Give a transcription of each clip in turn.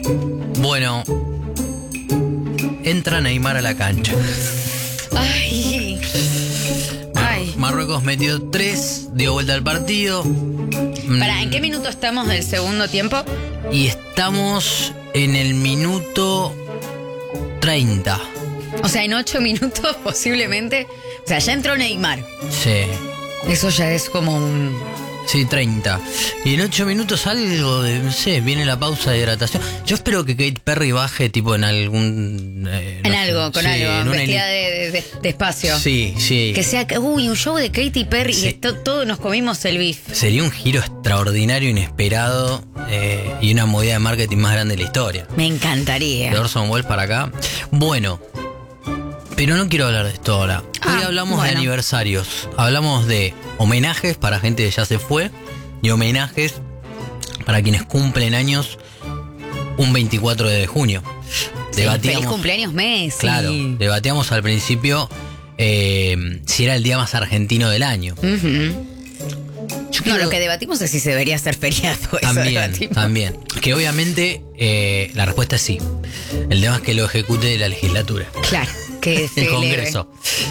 Bueno, entra Neymar a la cancha. Ay. Marruecos metió 3, dio vuelta al partido. ¿En qué minuto estamos del segundo tiempo? Y estamos en el minuto 30. O sea, en 8 minutos posiblemente. O sea, ya entró Neymar. Sí. Eso ya es como un... Sí, 30. Y en 8 minutos algo de, no sé, viene la pausa de hidratación. Yo espero que Katy Perry baje tipo en algún... en algo, con algo, vestida de espacio. Sí, sí. Que sea, un show de Katy Perry sí. Y todos nos comimos el beef. Sería un giro extraordinario, inesperado y una movida de marketing más grande de la historia. Me encantaría. De Orson Welles para acá. Bueno, pero no quiero hablar de esto ahora. Hoy hablamos de aniversarios. Hablamos de homenajes para gente que ya se fue y homenajes para quienes cumplen años un 24 de junio. Sí, feliz cumpleaños Messi. Claro, debatíamos al principio si era el día más argentino del año. No, lo que debatimos es si se debería hacer feriado. También. Que obviamente la respuesta es sí. El tema es que lo ejecute la legislatura. Claro, que el Congreso.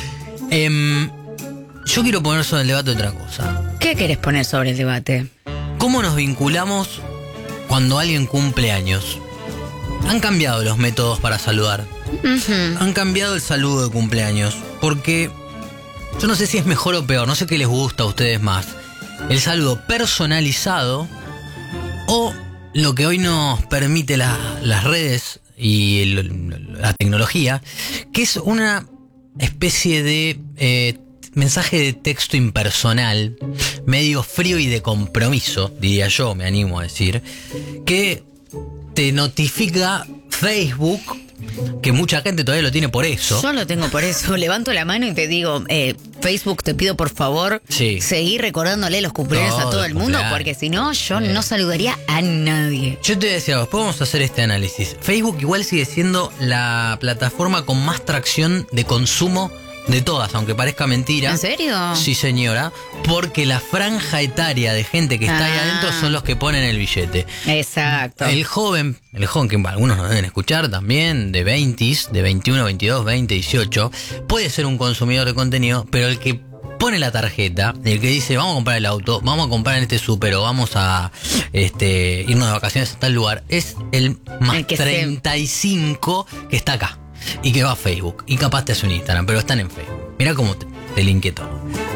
Yo quiero poner sobre el debate otra cosa. ¿Qué querés poner sobre el debate? ¿Cómo nos vinculamos cuando alguien cumple años? Han cambiado los métodos para saludar. Han cambiado el saludo de cumpleaños. Porque yo no sé si es mejor o peor. No sé qué les gusta a ustedes más. El saludo personalizado o lo que hoy nos permite las redes y la tecnología, que es una especie de mensaje de texto impersonal, medio frío y de compromiso, diría yo, me animo a decir, que te notifica Facebook, que mucha gente todavía lo tiene por eso. Yo lo tengo por eso. Levanto la mano y te digo, Facebook, te pido por favor seguir recordándole los cumpleaños a todo el mundo, porque si no, yo no saludaría a nadie. Yo te decía, podemos hacer este análisis. Facebook igual sigue siendo la plataforma con más tracción de consumo de todas, aunque parezca mentira. ¿En serio? Sí, señora, porque la franja etaria de gente que está ahí adentro son los que ponen el billete. Exacto. El joven que algunos nos deben escuchar también, de 20, de 21, 22, 20, 18, puede ser un consumidor de contenido, pero el que pone la tarjeta, el que dice vamos a comprar el auto, vamos a comprar en este súper o vamos a irnos de vacaciones a tal lugar, es el más 35 que está acá. Y que va a Facebook. Y capaz te hace un Instagram, pero están en Facebook. Mirá cómo te linké todo.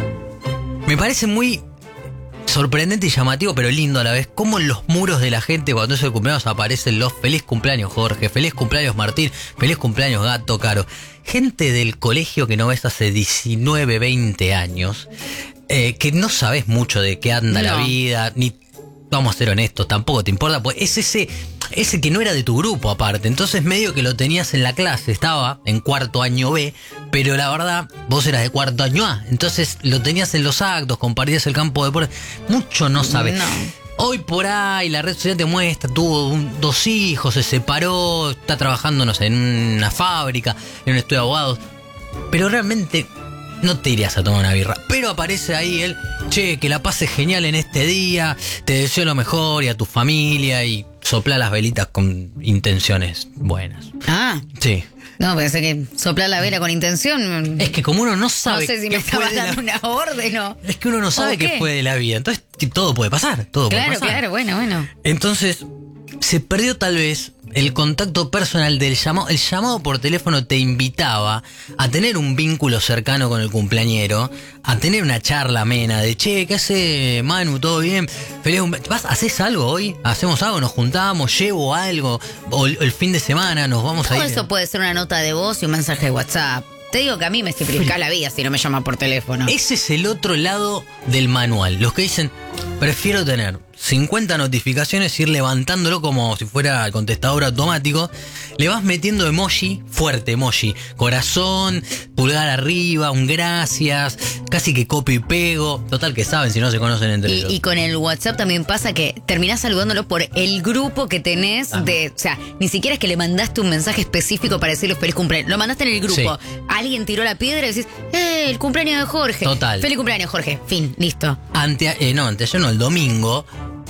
Me parece muy sorprendente y llamativo, pero lindo a la vez, cómo en los muros de la gente cuando es el cumpleaños aparecen los feliz cumpleaños Jorge, feliz cumpleaños Martín, feliz cumpleaños Gato Caro. Gente del colegio que no ves hace 19, 20 años, que no sabes mucho de qué anda la vida, ni vamos a ser honestos, tampoco te importa, pues es ese que no era de tu grupo aparte, entonces medio que lo tenías en la clase, estaba en cuarto año B, pero la verdad vos eras de cuarto año A, entonces lo tenías en los actos, compartías el campo de deporte, mucho no sabes. No. Hoy por ahí la red social te muestra, tuvo 2 hijos, se separó, está trabajando, no sé, en una fábrica, en un estudio de abogados, pero realmente no te irías a tomar una birra. Pero aparece ahí él, que la pases genial en este día, te deseo lo mejor y a tu familia y sopla las velitas con intenciones buenas. Ah. Sí. No, pensé que soplar la vela con intención. Es que como uno no sabe. No sé si me estaba dando una orden o. Es que uno no sabe qué fue de la vida. Entonces todo puede pasar. Todo puede pasar. Claro, bueno. Entonces, se perdió tal vez el contacto personal del llamado. El llamado por teléfono te invitaba a tener un vínculo cercano con el cumpleañero, a tener una charla amena de ¿qué hace Manu? ¿Todo bien? ¿Haces algo hoy? ¿Hacemos algo? ¿Nos juntamos? ¿Llevo algo? ¿O el fin de semana nos vamos a ir? Todo eso puede ser una nota de voz y un mensaje de WhatsApp. Te digo que a mí me simplifica la vida si no me llaman por teléfono. Ese es el otro lado del manual. Los que dicen, prefiero tener 50 notificaciones, ir levantándolo como si fuera el contestador automático. Le vas metiendo emoji, fuerte emoji, corazón, pulgar arriba, un gracias, casi que copio y pego. Total que saben si no se conocen entre ellos. Y con el WhatsApp también pasa que terminás saludándolo por el grupo que tenés o sea, ni siquiera es que le mandaste un mensaje específico para decirle feliz cumpleaños. Lo mandaste en el grupo. Sí. Alguien tiró la piedra y decís, el cumpleaños de Jorge. Total. Feliz cumpleaños, Jorge. Fin, listo. Anteayer no, el domingo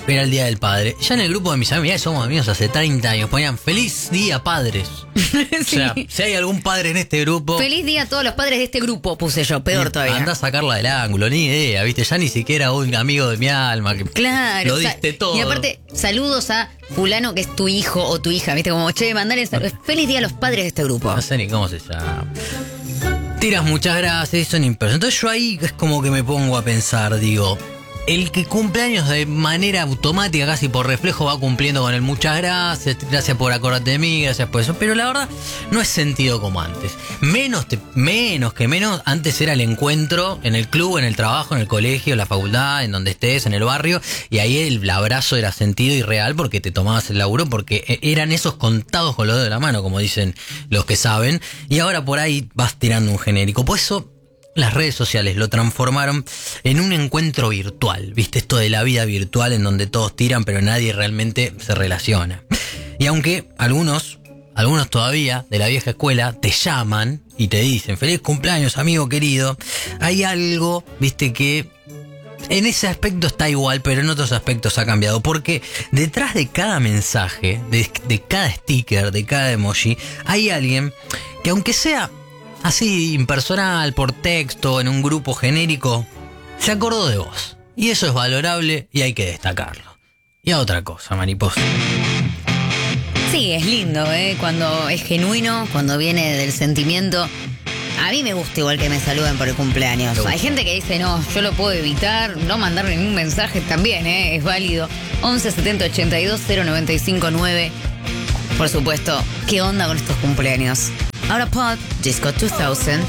era el Día del Padre. Ya en el grupo de mis amigos, somos amigos hace 30 años, ponían feliz día padres. Sí. O sea, si hay algún padre en este grupo, Feliz día a todos los padres de este grupo, puse yo, peor todavía. anda a sacarla del ángulo, ni idea, ¿viste? Ya ni siquiera un amigo de mi alma. Que Claro. lo diste todo. Y aparte, saludos a fulano que es tu hijo o tu hija, ¿viste? Como, che, mandale feliz día a los padres de este grupo. No sé ni cómo se llama. Tiras muchas gracias, son impresionantes. Entonces yo ahí es como que me pongo a pensar, digo, el que cumple años de manera automática, casi por reflejo, va cumpliendo con el muchas gracias, gracias por acordarte de mí, gracias por eso. Pero la verdad, no es sentido como antes. Menos, antes era el encuentro en el club, en el trabajo, en el colegio, en la facultad, en donde estés, en el barrio. Y ahí el abrazo era sentido y real porque te tomabas el laburo, porque eran esos contados con los dedos de la mano, como dicen los que saben. Y ahora por ahí vas tirando un genérico. Por eso las redes sociales lo transformaron en un encuentro virtual, ¿viste? Esto de la vida virtual en donde todos tiran pero nadie realmente se relaciona. Y aunque algunos todavía de la vieja escuela te llaman y te dicen feliz cumpleaños amigo querido, hay algo, ¿viste? Que en ese aspecto está igual, pero en otros aspectos ha cambiado. Porque detrás de cada mensaje, de cada sticker, de cada emoji, hay alguien que aunque sea así impersonal, por texto, en un grupo genérico, se acordó de vos. Y eso es valorable y hay que destacarlo. Y a otra cosa, mariposa. Sí, es lindo, cuando es genuino, cuando viene del sentimiento. A mí me gusta igual que me saluden por el cumpleaños. Hay gente que dice, no, yo lo puedo evitar, no mandar ningún mensaje también, es válido. 11 70 82 095 9. Por supuesto, ¿qué onda con estos cumpleaños? Ahora Pop, Disco 2000.